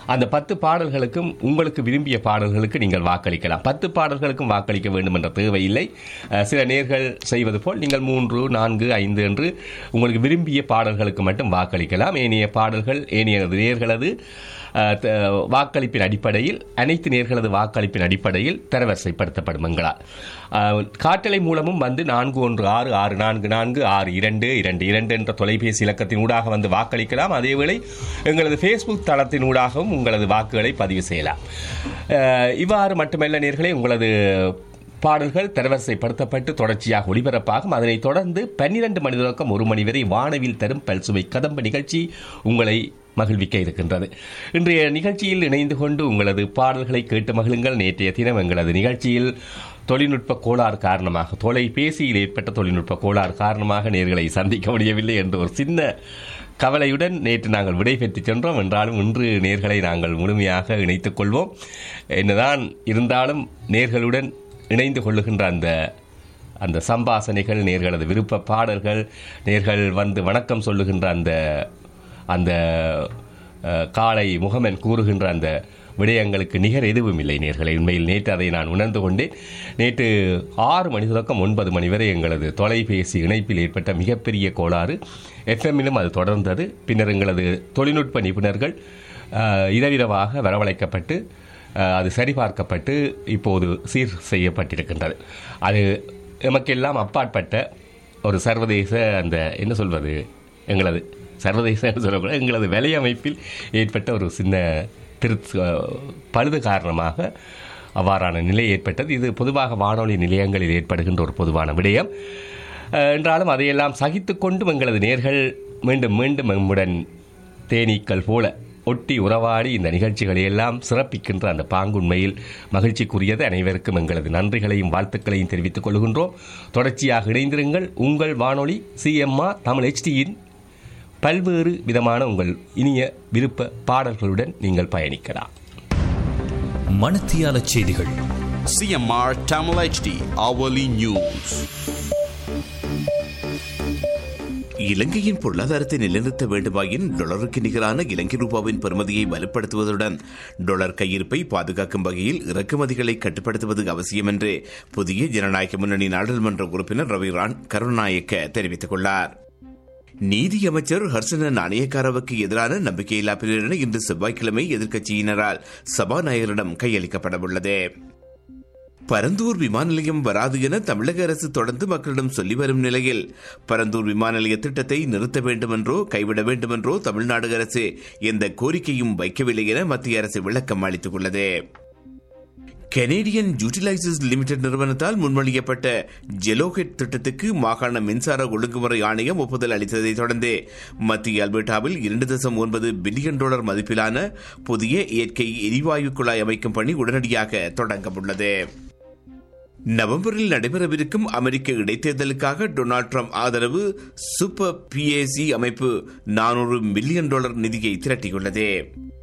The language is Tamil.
அந்த 10 பாடல்களுக்கும் உங்களுக்கு விரும்பிய பாடல்களுக்கு நீங்கள் வாக்களிக்கலாம். 10 பாடல்களுக்கும் வாக்களிக்க வேண்டும் என்ற தேவையில்லை. சில நேர்கள் செய்வது போல் நீங்கள் 3, 4, 5 என்று உங்களுக்கு விரும்பிய பாடல்களுக்கு மட்டும் வாக்களிக்கலாம். ஏனைய பாடல்கள் ஏனைய நேர்களது வாக்களிப்பின் அடிப்படையில், அனைத்து நேர்களது வாக்களிப்பின் அடிப்படையில் தரவரிசைப்படுத்தப்படும். எங்களால் காட்டளை மூலமும் வந்து 4166444622 என்ற தொலைபேசி இலக்கத்தின் ஊடாக வந்து வாக்களிக்கலாம். அதேவேளை எங்களது ஃபேஸ்புக் தளத்தின் ஊடாகவும் உங்களது வாக்குகளை பதிவு செய்யலாம். இவ்வாறு மட்டுமல்ல நேர்களே, உங்களது பாடல்கள் தரவரிசைப்படுத்தப்பட்டு தொடர்ச்சியாக ஒளிபரப்பாகும். அதனைத் தொடர்ந்து 12 மணி தொடக்கம் 1 மணி வரை வானவில் தரும் பல்சுவை கதம்ப நிகழ்ச்சி உங்களை மகிழ்விக்க இருக்கின்றது. இன்றைய நிகழ்ச்சியில் இணைந்து கொண்டு உங்களது பாடல்களை கேட்டு மகிழுங்கள். நேற்றைய தினம் எங்களது நிகழ்ச்சியில் தொழில்நுட்ப கோளாறு காரணமாக, தொலைபேசியில் ஏற்பட்ட தொழில்நுட்ப கோளாறு காரணமாக நேர்களை சந்திக்க முடியவில்லை என்ற ஒரு சின்ன கவலையுடன் நேற்று நாங்கள் விடைபெற்று சென்றோம். என்றாலும் இன்று நேர்களை நாங்கள் முழுமையாக இணைத்துக் கொள்வோம். என்னதான் இருந்தாலும் நேர்களுடன் இணைந்து கொள்ளுகின்ற அந்த சம்பாசனைகள், நேர்களது விருப்ப பாடல்கள், நேர்கள் வந்து வணக்கம் சொல்லுகின்ற அந்த காலை முகமன் கூறுகின்ற அந்த விடயங்களுக்கு நிகர் எதுவும் இல்லை நேர்களை. உண்மையில் நேற்று அதை நான் உணர்ந்து கொண்டேன். நேற்று 6 மணி தொடக்கம் 9 மணி வரை எங்களது தொலைபேசி இணைப்பில் ஏற்பட்ட மிகப்பெரிய கோளாறு. எஃப்எம்மிலும் அது தொடர்ந்தது. பின்னர் எங்களது தொழில்நுட்ப நிபுணர்கள் இரவிரவாக வரவழைக்கப்பட்டு அது சரிபார்க்கப்பட்டு இப்போது சீர் செய்யப்பட்டிருக்கின்றது. அது எமக்கெல்லாம் அப்பாற்பட்ட ஒரு சர்வதேச என்ன சொல்வது, எங்களது சர்வதேச என்று சொல்லக்கூடாது, எங்களது வலையமைப்பில் ஏற்பட்ட ஒரு சின்ன பழுது காரணமாக அவ்வாறான நிலை ஏற்பட்டது. இது பொதுவாக வானொலி நிலையங்களில் ஏற்படுகின்ற ஒரு பொதுவான விடயம் என்றாலும் அதையெல்லாம் சகித்து கொண்டும் எங்களது நேர்கள் மீண்டும் மீண்டும் நம்முடன் தேனீக்கள் போல ஒட்டி உறவாடி இந்த நிகழ்ச்சிகளை எல்லாம் சிறப்பிக்கின்ற அந்த பாங்குண்மையில் மகிழ்ச்சிக்குரியது. அனைவருக்கும் எங்களது நன்றிகளையும் வாழ்த்துக்களையும் தெரிவித்துக் கொள்கின்றோம். தொடர்ச்சியாக இணைந்திருங்கள். உங்கள் வானொலி CMR தமிழ் HDயின் பல்வேறு விதமான உங்கள் இனிய விருப்ப பாடல்களுடன் நீங்கள் பயணிக்கலாம். மணத்தியால செய்திகள். CMR Tamil HD hourly news. இலங்கையின் பொருளாதாரத்தை நிலைநிறுத்த வேண்டுமாயின் டாலருக்கு நிகரான இலங்கை ரூபாவின் பெறுமதியை வலுப்படுத்துவதுடன் டாலர் கையிருப்பை பாதுகாக்கும் வகையில் இறக்குமதிகளை கட்டுப்படுத்துவது அவசியம் என்று புதிய ஜனநாயக முன்னணி நாடாளுமன்ற உறுப்பினர் ரவி கருணாநாயக்க தெரிவித்துக் கொண்டார். நீதி அமைச்சர் ஹர்ஷன நாணயக்காரவுக்கு எதிரான நம்பிக்கையில்லா பிரேரணை இன்று செவ்வாய்க்கிழமை எதிர்க்கட்சியினரால் சபாநாயகரிடம் கையளிக்கப்படவுள்ளது. பரந்தூர் விமான நிலையம் வராது என தமிழக அரசு தொடர்ந்து மக்களிடம் சொல்லி வரும் நிலையில் பரந்தூர் விமான நிலைய திட்டத்தை நிறுத்த வேண்டுமென்றோ கைவிட வேண்டுமென்றோ தமிழ்நாடு அரசு எந்த கோரிக்கையும் வைக்கவில்லை என மத்திய அரசு விளக்கம் அளித்துள்ளது. கனேடியன் யூட்டிலைசர்ஸ் லிமிடெட் நிறுவனத்தால் முன்மொழியப்பட்ட ஜெலோஹெட் திட்டத்துக்கு மாகாண மின்சார ஒழுங்குமுறை ஆணையம் ஒப்புதல் அளித்ததை தொடர்ந்து மத்திய அல்பர்டாவில் 2.9 பில்லியன் டாலர் மதிப்பிலான புதிய இயற்கை எரிவாயு குழாய் அமைக்கும் பணி உடனடியாக தொடங்கவுள்ளது. நவம்பரில் நடைபெறவிருக்கும் அமெரிக்க இடைத்தேர்தலுக்காக டொனால்டு டிரம்ப் ஆதரவு சூப்பர் PAC அமைப்பு $400 மில்லியன் நிதியை திரட்டியுள்ளது.